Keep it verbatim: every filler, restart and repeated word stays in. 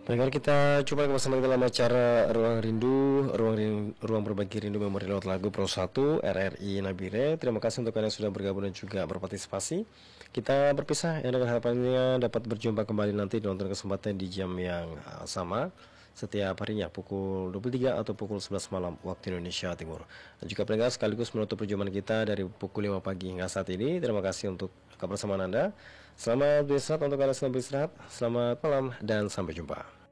Pendengar, kita coba bersama kita dalam acara Ruang Rindu, Ruang Rindu, Ruang Berbagi Rindu Memori lewat lagu Pro satu R R I Nabire. Terima kasih untuk kalian yang sudah bergabung dan juga berpartisipasi. Kita berpisah ya, dengan harapannya dapat berjumpa kembali nanti di nonton kesempatan di jam yang uh, sama setiap harinya pukul dua puluh tiga atau pukul sebelas malam waktu Indonesia Timur. Dan juga pendengar, sekaligus menutup perjumpaan kita dari pukul lima pagi hingga saat ini. Terima kasih untuk kebersamaan Anda. Selamat beristirahat untuk kalian, selamat beristirahat. Selamat malam dan sampai jumpa.